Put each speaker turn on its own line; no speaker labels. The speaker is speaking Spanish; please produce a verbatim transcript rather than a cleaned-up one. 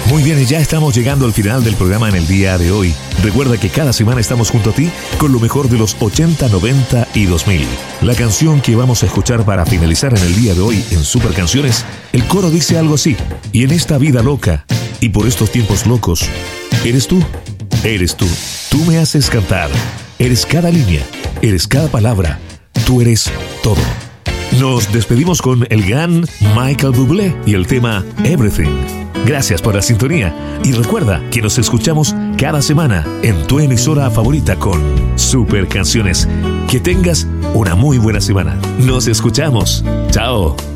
Muy bien, y ya estamos llegando al final del programa en el día de hoy. Recuerda que cada semana estamos junto a ti con lo mejor de los ochenta, noventa y dos mil. La canción que vamos a escuchar para finalizar en el día de hoy en Super Canciones, el coro dice algo así: y en esta vida loca y por estos tiempos locos, eres tú, eres tú. Tú me haces cantar, eres cada línea, eres cada palabra, tú eres todo. Nos despedimos con el gran Michael Bublé y el tema Everything. Gracias por la sintonía y recuerda que nos escuchamos cada semana en tu emisora favorita con Super Canciones. Que tengas una muy buena semana. Nos escuchamos. Chao.